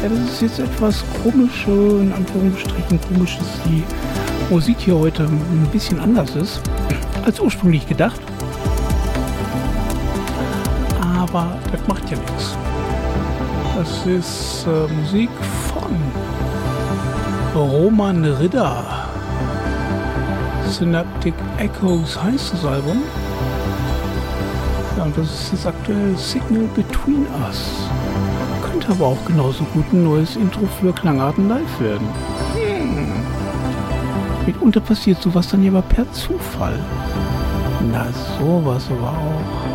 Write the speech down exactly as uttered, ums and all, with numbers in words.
Ja, das ist jetzt etwas komisch, in Anführungsstrichen komisch, dass die Musik hier heute ein bisschen anders ist als ursprünglich gedacht. Aber das macht ja nichts. Das ist äh, Musik von Roman Ridder. Synaptic Echoes heißt das Album. Ja, und das ist jetzt aktuell Signal Between Us. Könnte aber auch genauso gut ein neues Intro für Klangarten live werden. Hm. Mitunter passiert sowas dann ja aber per Zufall. Na, sowas aber auch.